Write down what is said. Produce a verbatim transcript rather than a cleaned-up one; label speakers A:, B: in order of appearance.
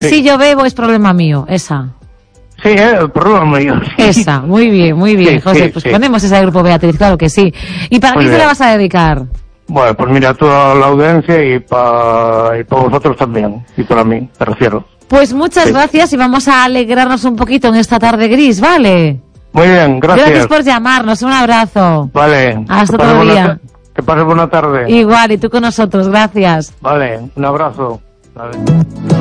A: Sí.
B: Si yo bebo es problema mío, esa.
A: Sí, eh, el problema mío. Sí.
B: Esa, muy bien, muy bien,
A: Sí,
B: José.
A: sí,
B: pues
A: sí.
B: ponemos esa de Grupo Beatriz, claro que sí. ¿Y para
A: Muy
B: quién se
A: bien.
B: la vas a dedicar?
A: Bueno, pues mira, a toda la audiencia y para y pa vosotros también, y para mí, me refiero.
B: Pues muchas
A: Sí.
B: gracias y vamos a alegrarnos un poquito en esta tarde gris, ¿vale?
A: Muy bien, gracias.
B: Gracias por llamarnos, un abrazo.
A: Vale.
B: Hasta
A: que pases
B: otro
A: buena
B: día.
A: ta- Que pases buena tarde.
B: Igual, y tú con nosotros, gracias.
A: Vale, un abrazo. Vale.